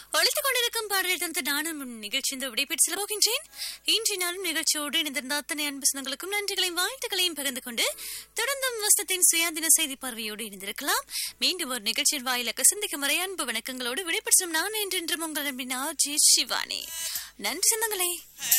ஒழித்துக் கொண்டிருக்கும் பாடலை தந்த நானும் நிகழ்ச்சி இந்த விடைபெற்று செல்ல போகின்றேன். இன்று நாளும் நிகழ்ச்சியோடு இணைந்திருந்த அத்தனை அன்பு சொந்தங்களுக்கும் நன்றிகளையும் வாழ்த்துக்களையும் பகிர்ந்து கொண்டு தொடர்ந்தும் வசனத்தின் சுயாதீன செய்தி பார்வையோடு இணைந்திருக்கலாம். மீண்டும் ஒரு நிகழ்ச்சியின் வாயிலாக சந்திக்கும் வரை அன்பு வணக்கங்களோடு விடைபெற்றும் நான் என்றென்றும் உங்கள் அன்பின் ஆர்ஜே சிவானி. நன்றி சொந்தங்களே.